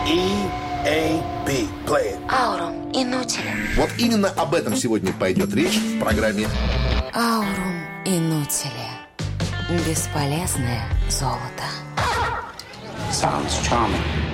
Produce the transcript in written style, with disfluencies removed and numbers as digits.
E-A-B. Play it. Аурум Инутиля. Вот именно об этом сегодня пойдет речь в программе Аурум Инутиля. Бесполезное золото. Sounds charming.